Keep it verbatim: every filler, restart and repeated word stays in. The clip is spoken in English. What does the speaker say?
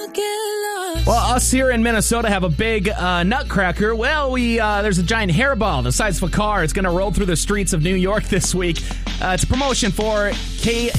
Well, us here in Minnesota have a big uh, nutcracker. Well, we uh, there's a giant hairball the size of a car. It's going to roll through the streets of New York this week. Uh, it's a promotion for K